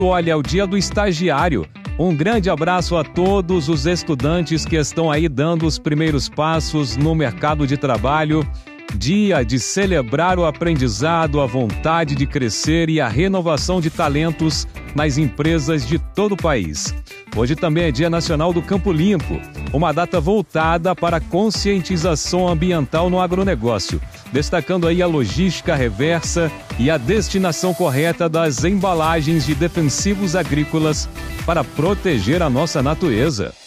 Olha, é o dia do estagiário. Um grande abraço a todos os estudantes que estão aí dando os primeiros passos no mercado de trabalho. Dia de celebrar o aprendizado, a vontade de crescer e a renovação de talentos nas empresas de todo o país. Hoje também é Dia Nacional do Campo Limpo, uma data voltada para a conscientização ambiental no agronegócio, destacando aí a logística reversa e a destinação correta das embalagens de defensivos agrícolas para proteger a nossa natureza.